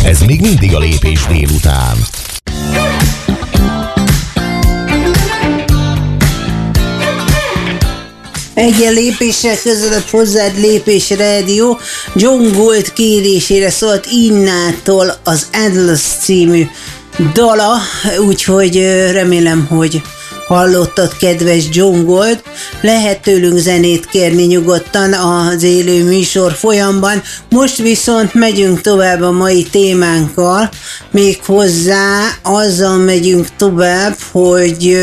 Ez még mindig a Lépés délután. Egy lépéssel közelebb hozzád Lépés Rádió. John Gold kérésére szólt Innától az Endless című dala, úgyhogy remélem, hogy hallottad, kedves John Gold. Lehet tőlünk zenét kérni nyugodtan az élő műsor folyamban. Most viszont megyünk tovább a mai témánkkal, méghozzá azzal megyünk tovább, hogy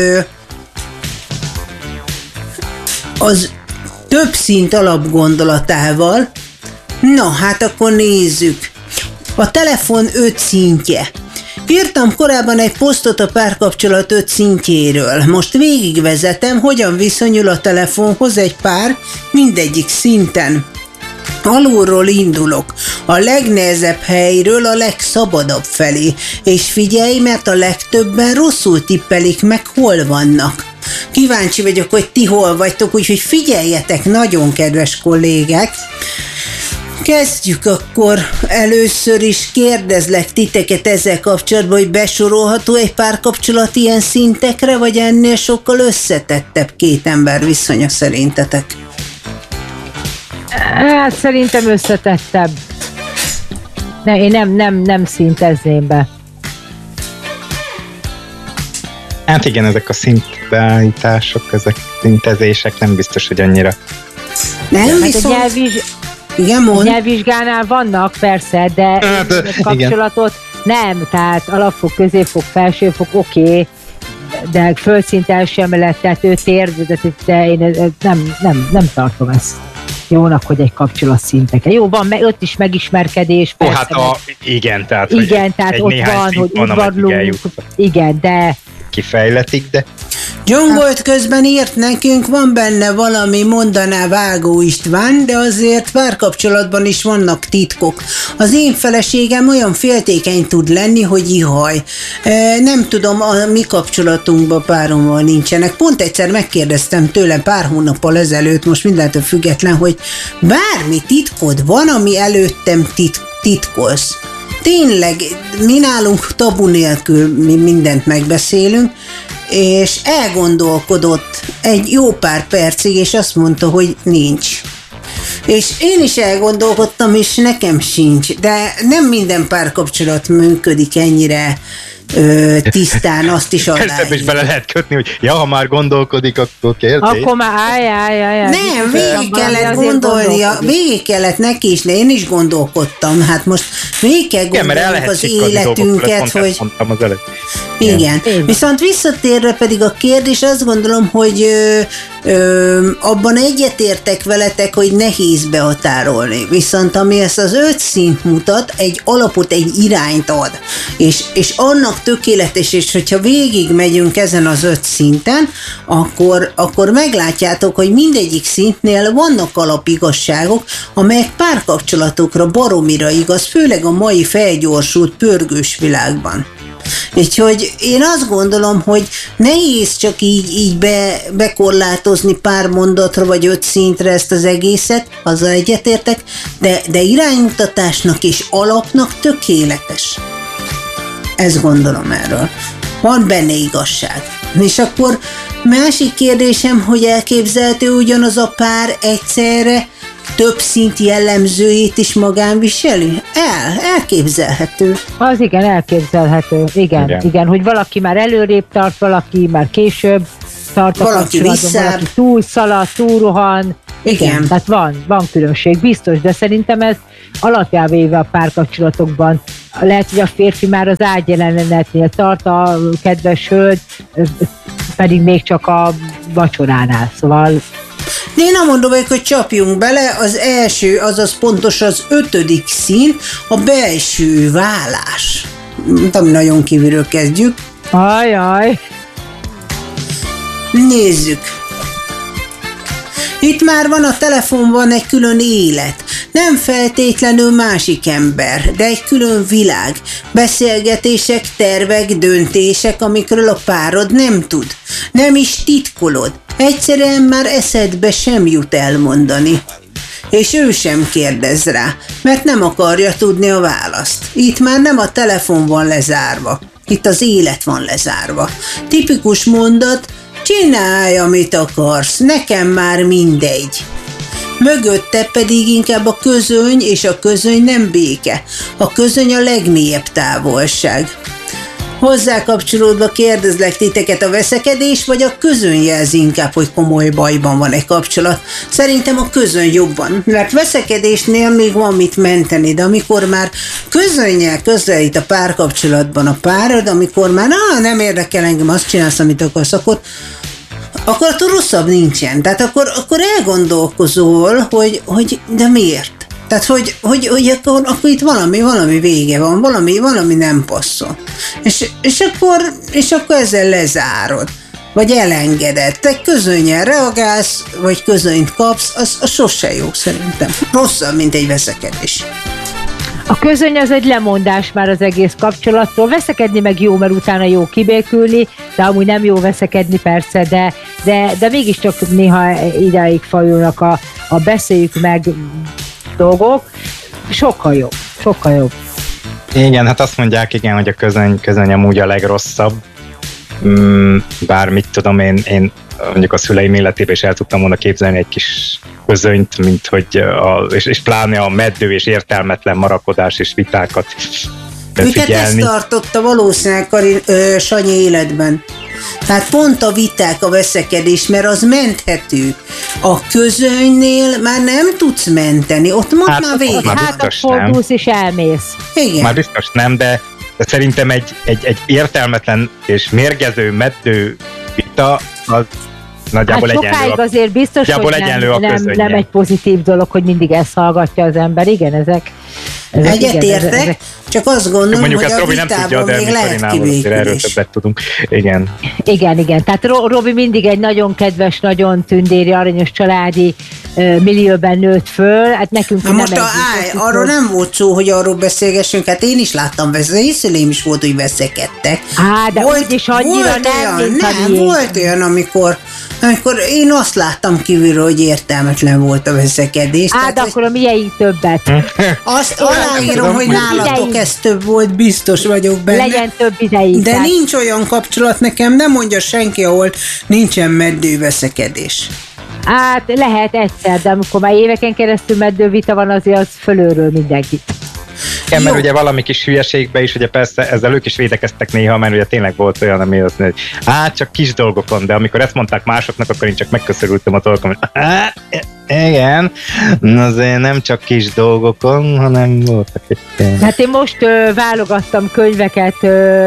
az több szint alapgondolatával. Na, hát akkor nézzük. A telefon 5 szintje. Írtam korábban egy posztot a párkapcsolat 5 szintjéről. Most végigvezetem, hogyan viszonyul a telefonhoz egy pár mindegyik szinten. Alulról indulok, a legnehezebb helyről a legszabadabb felé, és figyelj, mert a legtöbben rosszul tippelik meg, hol vannak. Kíváncsi vagyok, hogy ti hol vagytok, úgyhogy figyeljetek, nagyon kedves kollégák. Kezdjük akkor először is, kérdezlek titeket ezzel kapcsolatban, hogy besorolható egy párkapcsolat ilyen szintekre, vagy ennél sokkal összetettebb két ember viszonya szerintetek? Hát szerintem összetettebb. Én nem szintezném be. Hát igen, ezek a szintbeállítások, ezek szintezések nem biztos, hogy annyira. Nem, hát viszont... A nyelvvizsgánál vannak persze, de a kapcsolatot nem, tehát alapfok, középfok, felsőfok, oké, de földszint első emelet, tehát ő tér, de én nem tartom ezt jónak, hogy egy kapcsolat szinteken. Jó, van ott is megismerkedés, persze. Hát igen, tehát, tehát ott van, hogy udvarlunk, igen, de kifejletik, de... John Gold közben írt nekünk, van benne valami, mondaná Vágó István, de azért párkapcsolatban is vannak titkok. Az én feleségem olyan féltékeny tud lenni, hogy ihaj. Nem tudom, a mi kapcsolatunkban párommal nincsenek. Pont egyszer megkérdeztem tőle pár hónappal ezelőtt, most mindentől független, hogy bármi titkod van, ami előttem titkolsz. Tényleg, mi nálunk tabu nélkül mi mindent megbeszélünk, és elgondolkodott egy jó pár percig, és azt mondta, hogy nincs. És én is elgondolkodtam, és nekem sincs, de nem minden párkapcsolat működik ennyire tisztán, azt is aláírja. Persze, is bele lehet kötni, hogy ha már gondolkodik, akkor kérdés. Akkor már állj. Nem, végig kellett gondolnia, végig kellett neki is, de én is gondolkodtam. Hát most végig kell gondolnunk az életünket, hogy... Igen. Viszont visszatérve pedig a kérdés, azt gondolom, hogy abban egyetértek veletek, hogy nehéz behatárolni. Viszont ami ezt az 5 szint mutat, egy alapot, egy irányt ad. És annak tökéletes, és hogyha végig megyünk ezen az 5 szinten, akkor meglátjátok, hogy mindegyik szintnél vannak alapigazságok, amelyek párkapcsolatokra baromira igaz, főleg a mai felgyorsult, pörgős világban. Úgyhogy én azt gondolom, hogy nehéz csak így bekorlátozni pár mondatra vagy 5 szintre ezt az egészet, azzal egyetértek, de iránymutatásnak és alapnak tökéletes. Ezt gondolom erről. Van benne igazság. És akkor másik kérdésem, hogy elképzelhető ugyanaz a pár egyszerre több szint jellemzőjét is magán viseli? Elképzelhető. Az igen, elképzelhető. Igen, hogy valaki már előrébb tart, valaki már később tart, valaki túlszalad, túlrohan. Igen, tehát van különbség, biztos, de szerintem ez alapjában éve a párkapcsolatokban. Lehet, hogy a férfi már az ágyjelenetnél tart, a kedves hölgy pedig még csak a vacsoránál, szóval... De én nem mondom, hogy csapjunk bele, az első, azaz pontos az 5. szint, a belső vállás. Ami nagyon kívülről kezdjük. Ajaj. Nézzük. Itt már van a telefonban egy külön élet. Nem feltétlenül másik ember, de egy külön világ. Beszélgetések, tervek, döntések, amikről a párod nem tud. Nem is titkolod. Egyszerűen már eszedbe sem jut elmondani. És ő sem kérdez rá, mert nem akarja tudni a választ. itt már nem a telefon van lezárva, itt az élet van lezárva. Tipikus mondat, csinálj, amit akarsz, nekem már mindegy. Mögötte pedig inkább a közöny, és a közöny nem béke. A közöny a legmélyebb távolság. Hozzá kapcsolódva kérdezlek titeket, a veszekedés vagy a közöny jelzi inkább, hogy komoly bajban van egy kapcsolat? Szerintem a közöny jobban, mert veszekedésnél még van mit menteni, de amikor már közönnyel közelít a párkapcsolatban a párod, amikor már nem érdekel engem, azt csinálsz, amit akarsz, akkor rosszabb nincsen. Tehát akkor elgondolkozol, hogy de miért? Tehát, hogy akkor itt valami vége van, valami nem passzol. És akkor ezzel lezárod, vagy elengeded. Te közönnyel reagálsz, vagy közönyt kapsz, az sose jó szerintem. Rosszabb, mint egy veszekedés. A közöny az egy lemondás már az egész kapcsolattól. Veszekedni meg jó, mert utána jó kibékülni, de amúgy nem jó veszekedni persze, de mégiscsak néha ideig fajulnak a beszéljük meg dolgok. Sokkal jobb. Igen, hát azt mondják, igen, hogy a közöny amúgy a legrosszabb. Bár mit tudom, én mondjuk a szüleim életében is el tudtam volna képzelni egy kis közönyt, mint hogy és pláne a meddő és értelmetlen marakodás és vitákat Őket ezt tartotta valószínűleg Sanyi életben. Tehát pont a viták, a veszekedés, mert az menthető. A közönynél már nem tudsz menteni, ott már vége. Hát fordulsz és elmész. Igen. Már biztos nem, de szerintem egy értelmetlen és mérgező, meddő vita az nagyjából hát sokáig azért biztos, hogy nem egy pozitív dolog, hogy mindig ezt hallgatja az ember. Igen, ezek egyetértek, csak azt gondolom, mondjuk hogy ezt a Robi nem tudja, vitában még lehet kibékülés. Erről többet tudunk. Igen. Tehát Robi mindig egy nagyon kedves, nagyon tündéri, aranyos családi millióben nőtt föl. Hát nekünk nem most arról nem volt szó, hogy arról beszélgessünk, hát én is láttam észreim is volt, hogy veszekedtek. De úgyis annyira nem, volt olyan, amikor én azt láttam kívülről, hogy értelmetlen volt a veszekedés. De akkor a mieink többet. Azt aláírom, hogy nálatok ez több volt, biztos vagyok benne. Legyen több ideig. De nincs olyan kapcsolat nekem, nem mondja senki, ahol nincsen meddő veszekedés. Hát lehet egyszer, de amikor már éveken keresztül meddő vita van, azért az fölőről mindenkit. Igen, mert ugye valami kis hülyeségbe is, ugye persze ezzel ők is védekeztek néha, mert ugye tényleg volt olyan, ami azt mondja, hogy csak kis dolgokon, de amikor ezt mondták másoknak, akkor én csak megköszörültem a torkom, hogy igen, azért nem csak kis dolgokon, hanem voltak egy... Hát én most válogattam könyveket,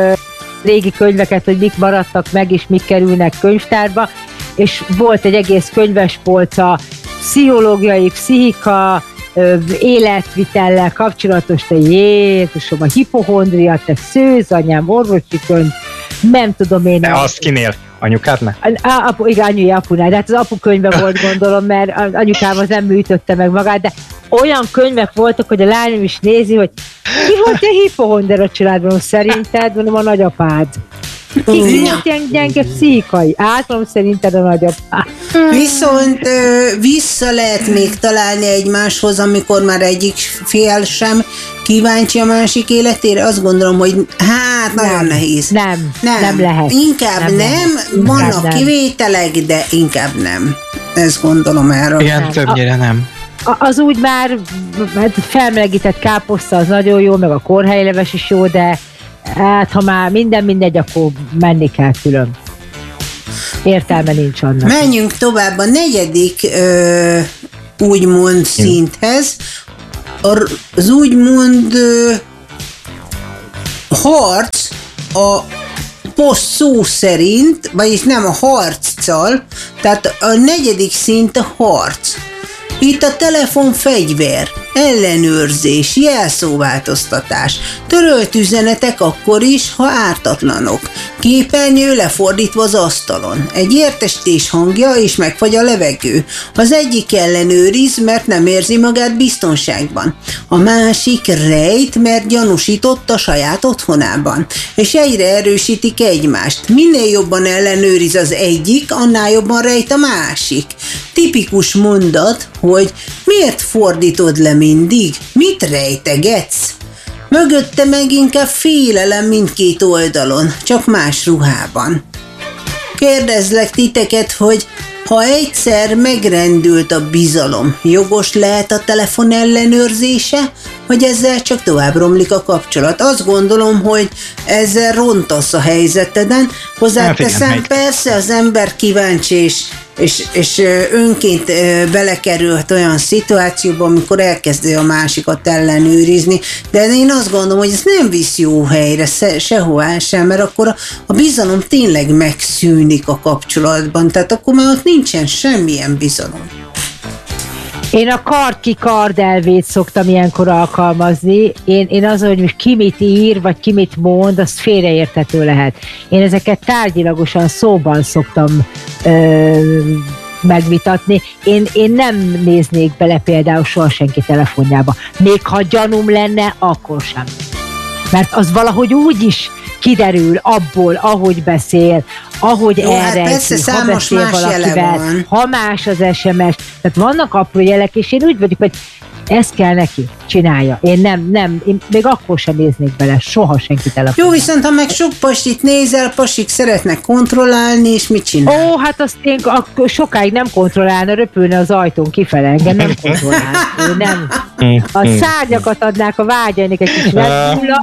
régi könyveket, hogy mik maradtak meg, és mik kerülnek könyvtárba, és volt egy egész könyvespolca, pszichológiai, pszichika, életvitellel kapcsolatos, te Jézusom, a hipohondria, te szőzanyám, orvosi könyv, nem tudom én. De azt kinél? Anyukádnak? Igen, anyuja, apunál, de hát az apukönyve volt, gondolom, mert anyukám az nem műtötte meg magát, de olyan könyvek voltak, hogy a lányom is nézi, hogy ki volt a hipohondria családban, szerinted? Mondom, a nagyapád. Ki volt gyenge pszichikai? Mondom, szerinted a nagyapád. Viszont vissza lehet még találni egymáshoz, amikor már egyik fél sem kíváncsi a másik életére, azt gondolom, hogy nagyon nehéz. Nem lehet. Inkább nem. Vannak kivételek, de inkább nem. Ezt gondolom erről. Igen, többnyire nem. Az úgy már felmelegített káposzta az nagyon jó, meg a kórhelyleves is jó, de hát ha már minden mindegy, akkor menni kell külön. Értelme nincs annak. Menjünk tovább a negyedik úgymond szinthez. Az úgymond harc a poszt szó szerint, vagyis nem a harccal, tehát a negyedik szint a harc. Itt a telefon fegyver, ellenőrzés, jelszóváltoztatás, törölt üzenetek akkor is, ha ártatlanok, képernyő lefordítva az asztalon, egy értesítés hangja és megfagy a levegő. Az egyik ellenőriz, mert nem érzi magát biztonságban, a másik rejt, mert gyanúsított a saját otthonában, és egyre erősítik egymást. Minél jobban ellenőriz az egyik, annál jobban rejt a másik. Tipikus mondat, hogy miért fordítod le mindig? Mit rejtegetsz? Mögötte meg inkább félelem mindkét oldalon, csak más ruhában. Kérdezlek titeket, hogy ha egyszer megrendült a bizalom, jogos lehet a telefon ellenőrzése, vagy ezzel csak tovább romlik a kapcsolat? Azt gondolom, hogy ezzel rontasz a helyzeteden. Hozzáteszem, persze az ember kíváncsi és önként belekerülhet olyan szituációba, amikor elkezdi a másikat ellenőrizni, de én azt gondolom, hogy ez nem visz jó helyre, sehová sem, mert akkor a bizalom tényleg megszűnik a kapcsolatban, tehát akkor már ott nincsen semmilyen bizalom. Én a kard elvét szoktam ilyenkor alkalmazni. Én az, hogy most ki mit ír, vagy ki mit mond, az félreérthető lehet. Én ezeket tárgyilagosan szóban szoktam megvitatni. Én nem néznék bele például soha senki telefonjába. Még ha gyanúm lenne, akkor sem. Mert az valahogy úgy is kiderül abból, ahogy beszél, ahogy elrejti, ha beszél valakivel, ha más az SMS. Tehát vannak apró jelek, és én úgy vagyok, hogy ezt kell neki, csinálja. Én én még akkor sem néznék bele, soha senki telefonjába. Jó, viszont ha meg sok pastit nézel, pasik szeretnek kontrollálni, és mit csinál? Ó, hát azt én sokáig nem kontrollálna, röpülne az ajtón kifele, engem nem kontrollál. Nem. A szárnyakat adnák a vágyainak egy kis lezúlla.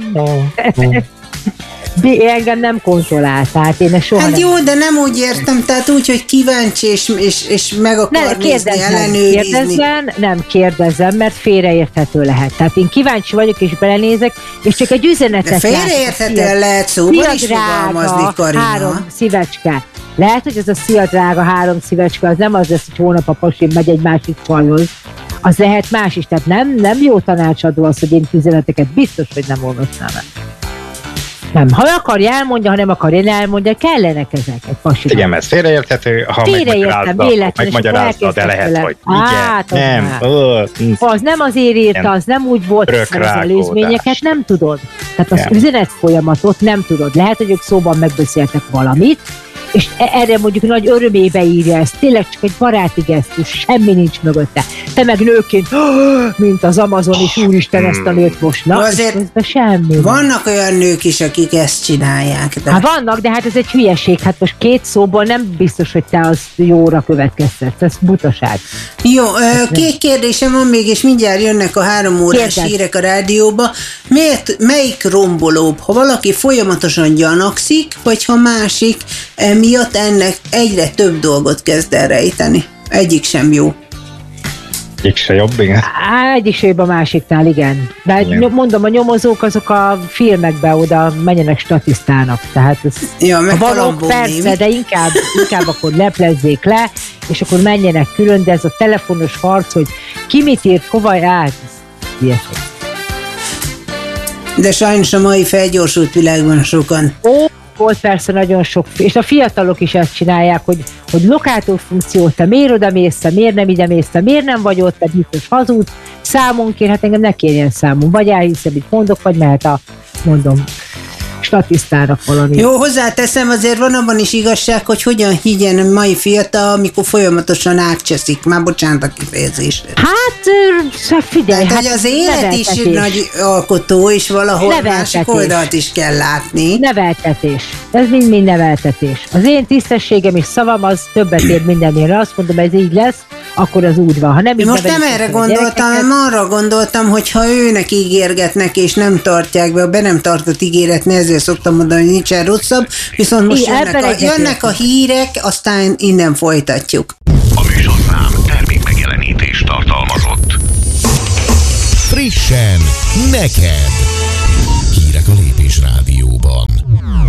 Engem nem kontrollál, tehát én soha hát jó, de nem úgy értem, tehát úgy, hogy kíváncsi és meg akar nézni, ellenőrizni. Nem kérdezzem, mert félreérthető lehet. Tehát én kíváncsi vagyok, és belenézek, és csak egy üzenetet de félreérthetően lehet szóval is fogalmazni, Karina. 3 szívecske. Lehet, hogy ez a szia drága 3 szívecske, az nem az lesz, hogy hónap a pasim megy egy másik falhoz. Az lehet más is, tehát nem jó tanácsadó az, hogy én üzeneteket biztos, hogy nem olvasnám el. Nem, ha akarja, elmondja, ha nem akarja, elmondja, kellenek ezek egy pasik. Igen, ez félreérthető, ha megmagyarázza, de lehet, hogy igen, nem. Az nem azért írta, az nem úgy volt, az előzményeket nem tudod. Tehát az üzenet folyamatot nem tudod. Lehet, hogy ők szóban megbeszéltek valamit, és erre mondjuk nagy örömébe írja ezt, tényleg csak egy baráti gesztus, semmi nincs mögötte. Te meg nőként, mint az Amazon is, úristen, ezt a nőt most, na, azért semmi. Vannak olyan nők is, akik ezt csinálják. De... Hát vannak, de hát ez egy hülyeség, hát most 2 szóból nem biztos, hogy te az jóra következtetsz, ez butaság. Jó, 2 kérdésem van még, és mindjárt jönnek a 3 órás hírek a rádióba. Melyik rombolóbb, ha valaki folyamatosan gyanakszik, vagy ha másik miatt ennek egyre több dolgot kezd el rejteni? Egyik sem jó. Egyik se jobb, igen? Egyik se jobb a másiknál, igen. De igen. Mondom, a nyomozók azok a filmekbe oda menjenek statisztának. Tehát ez, ja, valók persze, de inkább akkor leplezzék le, és akkor menjenek külön, de ez a telefonos harc, hogy ki mit írt, hova, ez ilyesmi. De sajnos a mai felgyorsult világban sokan. Volt persze nagyon sok, és a fiatalok is ezt csinálják, hogy lokátor funkció, te miért oda mész, miért nem ide mész, miért nem vagy ott, te biztos hazudsz, számon kér, hát engem ne kérjen számon, vagy elhiszem, mit mondok, vagy mehet a, mondom, statisztának valami. Jó, hozzáteszem, azért van abban is igazság, hogy hogyan higgyen a mai fiatal, amikor folyamatosan átcseszik. Már bocsánat a kifejezésre. Hát, figyelj. Hát, hogy az élet is nagy alkotó, és valahol másik oldalt is kell látni. Neveltetés. Ez mind neveltetés. Az én tisztességem és szavam az többet ér mindennél. Azt mondom, ez így lesz, akkor az úgy van. Ha nem most nem erre gondoltam, hanem arra gondoltam, hogy ha őnek ígérgetnek, és nem tartják be nem tartott ígéret, ezért szoktam mondani, hogy nincsen rosszabb, viszont most jönnek a hírek, aztán innen folytatjuk. A műsorszám termékmegjelenítést tartalmazott. Frissen neked!